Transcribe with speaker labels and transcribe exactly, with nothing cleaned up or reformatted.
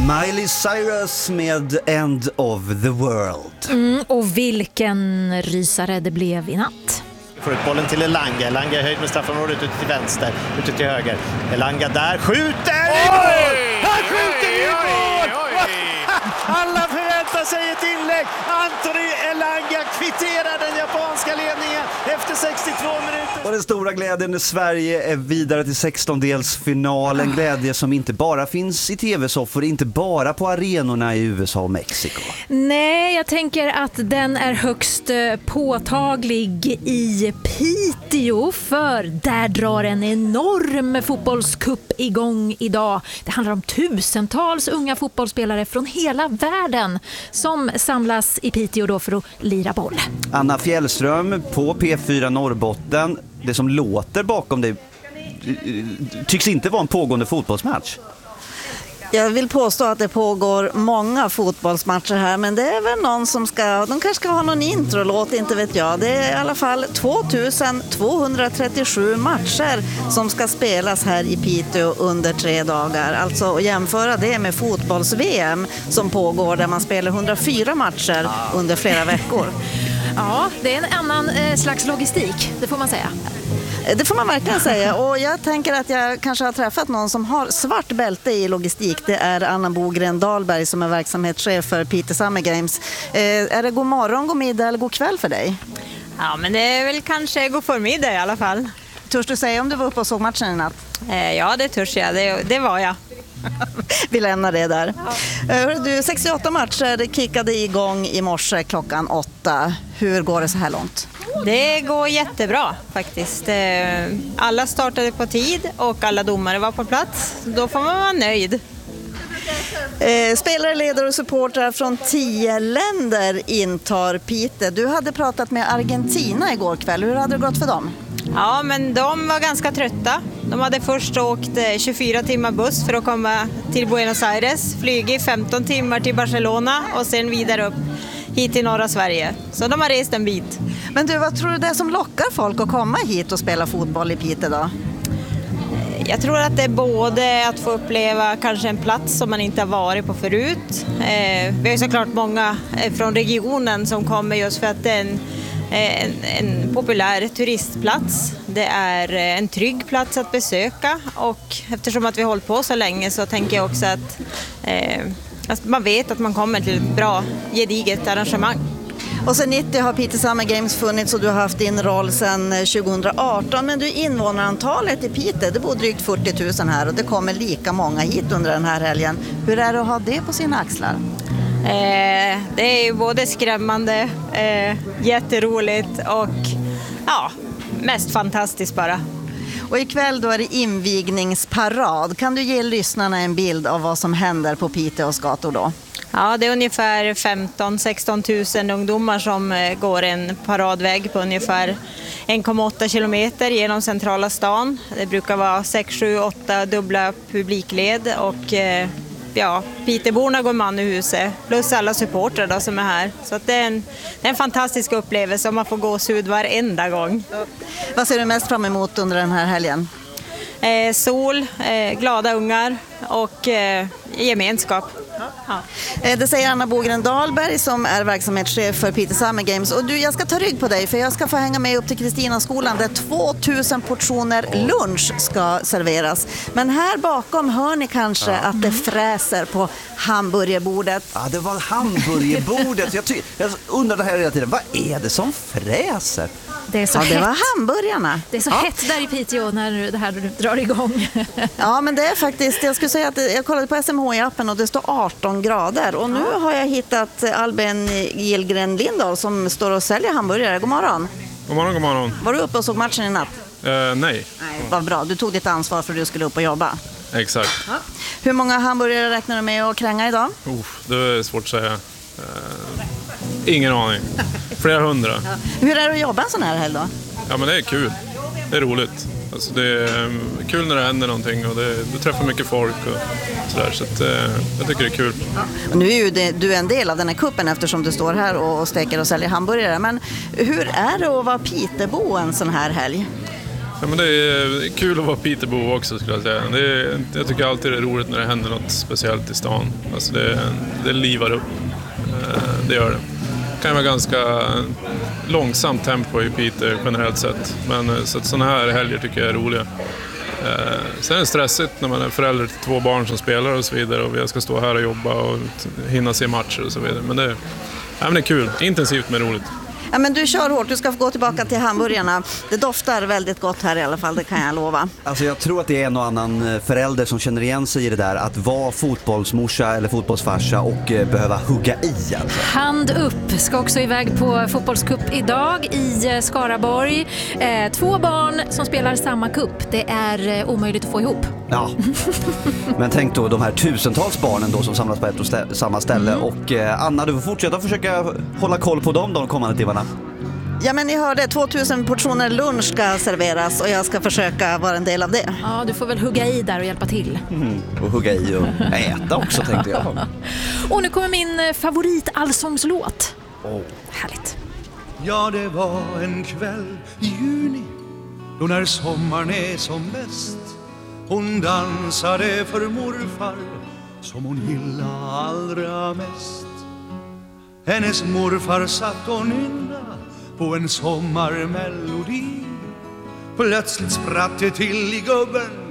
Speaker 1: Miley Cyrus med End of the World.
Speaker 2: Mm, och vilken rysare det blev i natt.
Speaker 3: Får ut bollen till Elanga. Elanga är höjd med straffområdet ut till vänster, ut till höger. Elanga där skjuter! Oj! Han skjuter i mål! Alla förväntar sig ett inlägg. Anthony Elanga kvitterar den japanska ledningen efter sextiotvå minuter.
Speaker 1: Och den stora glädjen när Sverige är vidare till sextondelsfinal. En glädje som inte bara finns i tv-soffor, inte bara på arenorna i U S A och Mexiko.
Speaker 2: Nej, jag tänker att den är högst påtaglig i Piteå, för där drar en enorm fotbollscup igång idag. Det handlar om tusentals unga fotbollsspelare från hela världen som samlas i Piteå då för att lira boll.
Speaker 1: Anna Fjällström på P fyra Norrbotten. Det som låter bakom dig tycks inte vara en pågående fotbollsmatch.
Speaker 4: Jag vill påstå att det pågår många fotbollsmatcher här, men det är väl någon som ska, de kanske ska ha någon introlåt, inte vet jag. Det är i alla fall tvåtusen tvåhundratrettiosju matcher som ska spelas här i Piteå under tre dagar. Alltså att jämföra det med fotbolls-V M som pågår där man spelar hundrafyra matcher under flera veckor.
Speaker 2: Ja, det är en annan eh, slags logistik, det får man säga.
Speaker 4: Det får man verkligen säga, och jag tänker att jag kanske har träffat någon som har svart bälte i logistik. Det är Anna Bogren Dahlberg som är verksamhetschef för Piteå Summer Games. Eh, är det god morgon, god middag eller god kväll för dig?
Speaker 5: Ja, men det är väl kanske god förmiddag i alla fall.
Speaker 4: Törs du säga om du var uppe och såg matchen i natt?
Speaker 5: Eh, ja, det törs jag. Det, det var jag.
Speaker 4: Vi lämnar det där. Ja. Du, sextioåtta matcher kickade igång i morse klockan åtta. Hur går det så här långt?
Speaker 5: Det går jättebra faktiskt. Alla startade på tid och alla domare var på plats. Då får man vara nöjd.
Speaker 4: Spelare, ledare och supportrar från tio länder intar Piteå. Du hade pratat med Argentina igår kväll. Hur hade det gått för dem?
Speaker 5: Ja, men de var ganska trötta. De hade först åkt tjugofyra timmar buss för att komma till Buenos Aires, flygit femton timmar till Barcelona och sen vidare upp hit till norra Sverige. Så de har rest en bit.
Speaker 4: Men du, vad tror du det är som lockar folk att komma hit och spela fotboll i Piteå då?
Speaker 5: Jag tror att det är både att få uppleva kanske en plats som man inte har varit på förut. Eh, vi har ju såklart många från regionen som kommer just för att det är en, en, en populär turistplats. Det är en trygg plats att besöka, och eftersom att vi har hållit på så länge så tänker jag också att, eh, att man vet att man kommer till ett bra, gediget arrangemang.
Speaker 4: Och sen nittio har Piteå Summer Games funnits och du har haft din roll sedan tjugohundraarton. Men du, invånarantalet i Piteå, det bor drygt fyrtio tusen här och det kommer lika många hit under den här helgen. Hur är det att ha det på sina axlar?
Speaker 5: Eh, det är ju både skrämmande, eh, jätteroligt och ja, mest fantastiskt bara.
Speaker 4: Och ikväll då är det invigningsparad. Kan du ge lyssnarna en bild av vad som händer på Piteås gator då?
Speaker 5: Ja, det är ungefär femton till sexton tusen ungdomar som går en paradväg på ungefär en komma åtta kilometer genom centrala stan. Det brukar vara sex, sju, åtta dubbla publikled och ja, Piteborna går man i huset plus alla supportrar då som är här. Så att det, är en, det är en fantastisk upplevelse och man får gåshud varenda gång.
Speaker 4: Vad ser du mest fram emot under den här helgen?
Speaker 5: Eh, sol, eh, glada ungar och eh, gemenskap.
Speaker 4: Ja. Det säger Anna Bogren Dahlberg som är verksamhetschef för Piteå Summer Games. Och du, jag ska ta rygg på dig för jag ska få hänga med upp till Kristinaskolan där tvåtusen portioner lunch ska serveras. Men här bakom hör ni kanske ja. att det fräser på hamburgerbordet.
Speaker 1: Ja, det var hamburgerbordet. Jag, ty- jag undrar det här hela tiden. Vad är det som fräser?
Speaker 2: Det är så
Speaker 4: ja,
Speaker 2: hett.
Speaker 4: Det var hamburgarna.
Speaker 2: Det är så
Speaker 4: ja.
Speaker 2: hett där i Piteå när det här drar igång.
Speaker 4: Ja, men det är faktiskt, jag skulle säga att jag kollade på S M H I-appen och det står arton grader. Och nu har jag hittat Albin Gillgren Lindahl som står och säljer hamburgare. God morgon.
Speaker 6: God morgon, god morgon.
Speaker 4: Var du uppe och såg matchen i natt?
Speaker 6: Uh, nej.
Speaker 4: Nej, vad bra. Du tog ditt ansvar för att du skulle upp och jobba.
Speaker 6: Exakt.
Speaker 4: Ja. Hur många hamburgare räknar du med att kränga idag?
Speaker 6: Uh, det är svårt att säga. Uh, ingen aning. Flera hundra.
Speaker 4: Ja. Hur är det att jobba en sån här helg då?
Speaker 6: Ja, men det är kul. Det är roligt. Alltså, det är kul när det händer någonting och det, du träffar mycket folk och sådär. Så att, uh, jag tycker det är kul.
Speaker 4: Ja. Och nu är ju det, du är en del av den här kuppen eftersom du står här och steker och säljer hamburgare. Men hur är det att vara Pitebo en sån här helg?
Speaker 6: Ja, men det är kul att vara Peterbo också, skulle jag säga. Det är, jag tycker alltid det är roligt när det händer något speciellt i stan. Alltså det, det livar upp. Det gör det. Det kan vara ganska långsamt tempo i Piteå generellt sett. Men så att sådana här helger tycker jag är roliga. Sen är det stressigt när man är förälder till två barn som spelar och så vidare. Och vi ska stå här och jobba och hinna se matcher och så vidare. Men det, ja, men det är kul. Intensivt men roligt.
Speaker 4: Ja, men du kör hårt, du ska få gå tillbaka till hamburgarna. Det doftar väldigt gott här i alla fall, det kan jag lova.
Speaker 1: Alltså jag tror att det är en och annan förälder som känner igen sig i det där att vara fotbollsmorsa eller fotbollsfarsa och behöva hugga i. Alltså.
Speaker 2: Hand upp ska också iväg på fotbollscup idag i Skaraborg. Eh, två barn som spelar samma cup. Det är eh, omöjligt att få ihop.
Speaker 1: Ja, men tänk då de här tusentals barnen då som samlas på ett och stä- samma ställe. Mm. Och eh, Anna, du får fortsätta försöka hålla koll på dem de kommande timmarna.
Speaker 4: Ja, men ni hörde, tvåtusen portioner lunch ska serveras och jag ska försöka vara en del av det.
Speaker 2: Ja, du får väl hugga i där och hjälpa till.
Speaker 1: Mm. Och hugga i och äta också, tänkte jag.
Speaker 2: Och nu kommer min favorit allsångslåt.
Speaker 1: Oh.
Speaker 2: Härligt.
Speaker 7: Ja, det var en kväll i juni då när sommaren är som bäst. Hon dansade för morfar som hon gillade allra mest. Hennes morfar satt och nynna på en sommarmelodi. Plötsligt spratt det till i gubben